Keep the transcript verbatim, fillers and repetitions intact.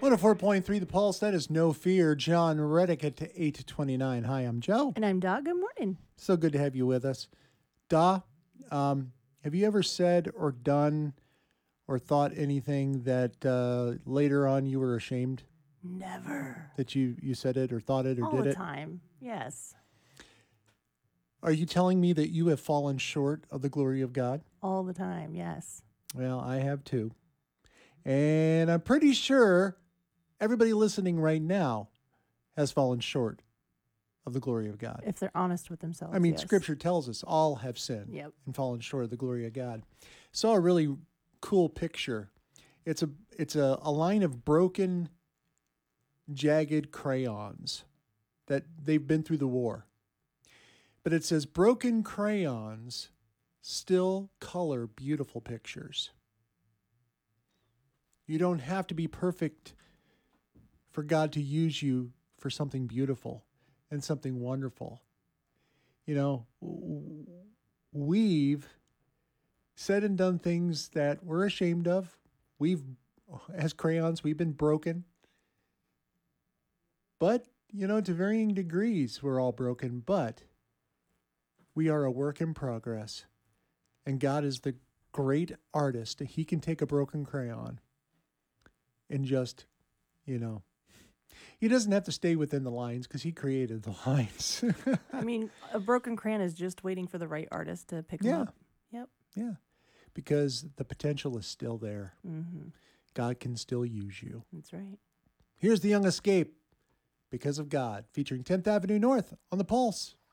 one oh four point three The Pulse. That is No Fear. John Reddick at eight twenty-nine. Hi, I'm Joe. And I'm Da. Good morning. So good to have you with us. Da, um, have you ever said or done or thought anything that uh, later on you were ashamed Never. that you, you said it or thought it or All did the it? time. Yes. Are you telling me that you have fallen short of the glory of God? All the time. Yes. Well, I have too. And I'm pretty sure everybody listening right now has fallen short of the glory of God. If they're honest with themselves. I mean, yes. Scripture tells us all have sinned Yep. and fallen short of the glory of God. Saw a really cool picture. It's a it's a, a line of broken, jagged crayons that they've been through the war. But it says broken crayons still color beautiful pictures. You don't have to be perfect for God to use you for something beautiful and something wonderful. You know, we've said and done things that we're ashamed of. We've, as crayons, we've been broken. But, you know, to varying degrees, we're all broken. But we are a work in progress. And God is the great artist. He can take a broken crayon and just, you know, he doesn't have to stay within the lines because he created the lines. I mean, a broken crayon is just waiting for the right artist to pick Yeah. them up. Yep. Yeah, because the potential is still there. Mm-hmm. God can still use you. That's right. Here's The Young Escape, Because of God, featuring tenth Avenue North on The Pulse.